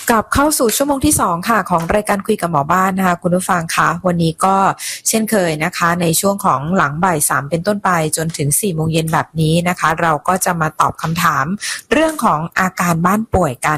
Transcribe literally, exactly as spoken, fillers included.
กลับเข้าสู่ชั่วโมงที่สองค่ะของรายการคุยกับหมอบ้านนะคะคุณผู้ฟังคะวันนี้ก็เช่นเคยนะคะในช่วงของหลังบ่ายสามเป็นต้นไปจนถึงสี่โมงเย็นแบบนี้นะคะเราก็จะมาตอบคำถามเรื่องของอาการบ้านป่วยกัน